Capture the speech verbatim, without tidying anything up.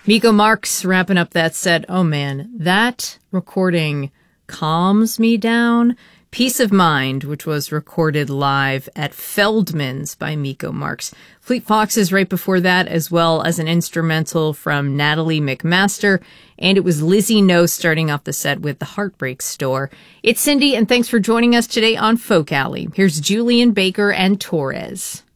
Miko Marks wrapping up that set. Oh, man, that recording calms me down. Peace of Mind, which was recorded live at Feldman's by Miko Marks. Fleet Foxes right before that, as well as an instrumental from Natalie McMaster. And it was Lizzie No starting off the set with The Heartbreak Store. It's Cindy, and thanks for joining us today on Folk Alley. Here's Julian Baker and Torres.